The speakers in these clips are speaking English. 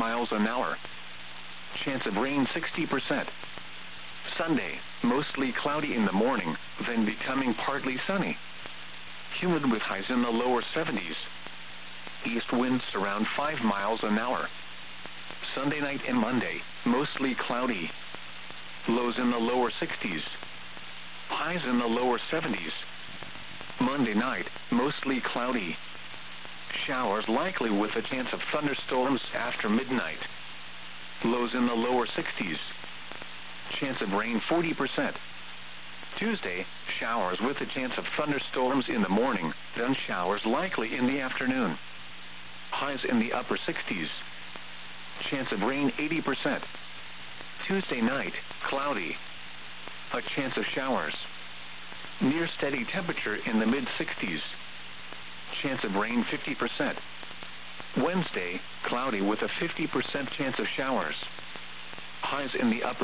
miles an hour. Chance of rain 60%. Sunday, mostly cloudy in the morning, then becoming partly sunny. Humid with highs in the lower 70s. East winds around 5 miles an hour. Sunday night and Monday, mostly cloudy. Lows in the lower 60s. Highs in the lower 70s. Monday night, mostly cloudy. Showers likely with a chance of thunderstorms after midnight. Lows in the lower 60s. Chance of rain 40%. Tuesday, showers with a chance of thunderstorms in the morning, then showers likely in the afternoon. Highs in the upper 60s. Chance of rain 80%. Tuesday night, cloudy. A chance of showers. Near steady temperature in the mid-60s. Chance of rain 50%. Wednesday, cloudy with a 50% chance of showers. Highs in the upper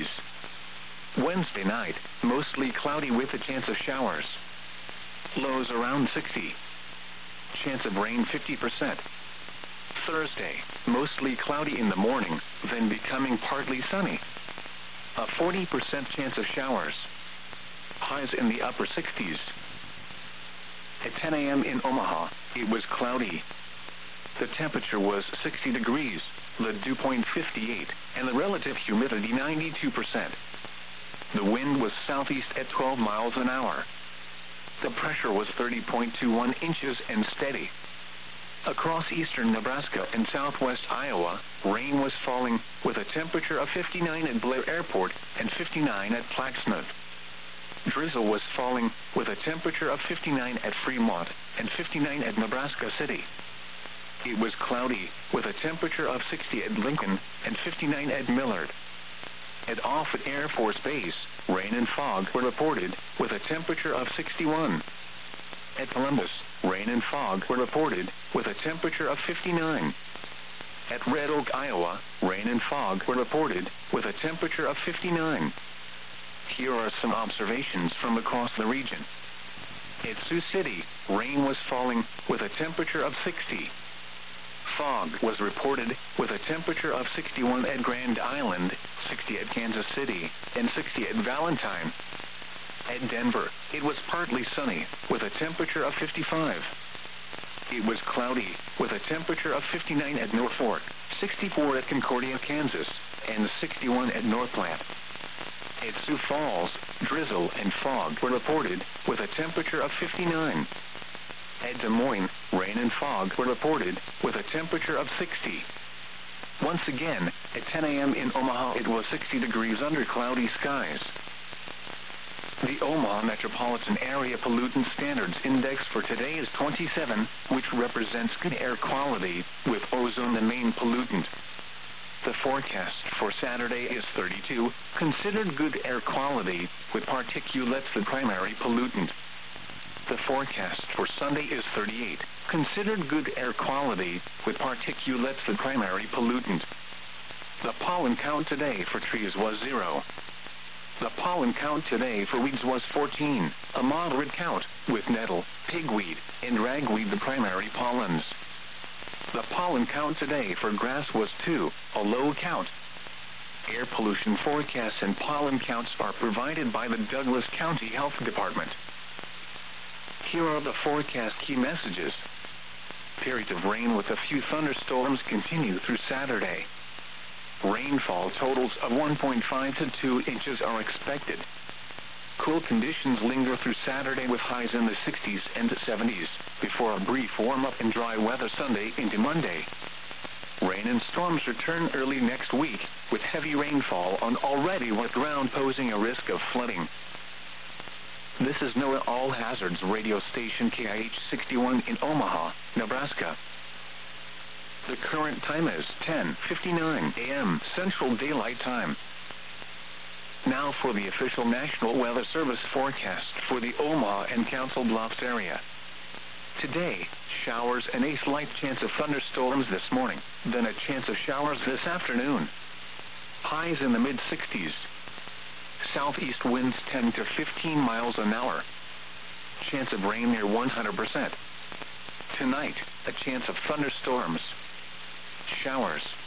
60s. Wednesday night, mostly cloudy with a chance of showers. Lows around 60. Chance of rain 50%. Thursday, mostly cloudy in the morning, then becoming partly sunny. A 40% chance of showers. Highs in the upper 60s. At 10 a.m. in Omaha, it was cloudy. The temperature was 60 degrees, the dew point 58, and the relative humidity 92%. The wind was southeast at 12 miles an hour. The pressure was 30.21 inches and steady. Across eastern Nebraska and southwest Iowa, rain was falling with a temperature of 59 at Blair Airport and 59 at Plaquemine. Drizzle was falling with a temperature of 59 at Fremont and 59 at Nebraska City. It was cloudy with a temperature of 60 at Lincoln and 59 at Millard. At Offutt Air Force Base, rain and fog were reported with a temperature of 61. At Columbus, rain and fog were reported with a temperature of 59. At Red Oak, Iowa, rain and fog were reported with a temperature of 59. Here are some observations from across the region. At Sioux City, rain was falling with a temperature of 60. Fog was reported with a temperature of 61 at Grand Island, 60 at Kansas City, and 60 at Valentine. At Denver, it was partly sunny with a temperature of 55. It was cloudy with a temperature of 59 at Norfolk, 64 at Concordia, Kansas, and 61 at Northland. At Sioux Falls, drizzle and fog were reported with a temperature of 59. At Des Moines, rain and fog were reported with a temperature of 60. Once again, at 10 a.m. in Omaha, it was 60 degrees under cloudy skies. The Omaha Metropolitan Area Pollutant Standards Index for today is 27, which represents good air quality, with ozone the main pollutant. The forecast for Saturday is 32, considered good air quality, with particulates the primary pollutant. The forecast for Sunday is 38, considered good air quality, with particulates the primary pollutant. The pollen count today for trees was 0. The pollen count today for weeds was 14, a moderate count, with nettle, pigweed, and ragweed the primary pollens. The pollen count today for grass was 2, a low count. Air pollution forecasts and pollen counts are provided by the Douglas County Health Department. Here are the forecast key messages. Periods of rain with a few thunderstorms continue through Saturday. Rainfall totals of 1.5 to 2 inches are expected. Cool conditions linger through Saturday with highs in the 60s and 70s, before a brief warm-up and dry weather Sunday into Monday. Rain and storms return early next week, with heavy rainfall on already wet ground posing a risk of flooding. This is NOAA All Hazards radio station KIH 61 in Omaha, Nebraska. The current time is 10:59 a.m. Central Daylight Time. Now for the official National Weather Service forecast for the Omaha and Council Bluffs area. Today, showers and a slight chance of thunderstorms this morning, then a chance of showers this afternoon. Highs in the mid-60s. Southeast winds 10 to 15 miles an hour. Chance of rain near 100%. Tonight, a chance of thunderstorms. Showers.